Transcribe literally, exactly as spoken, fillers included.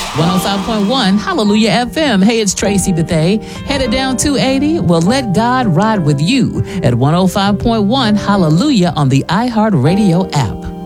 one oh five point one Hallelujah F M. Hey, it's Tracy Bethay. Headed down two eighty? Well, let God ride with you at one oh five point one Hallelujah on the iHeartRadio app.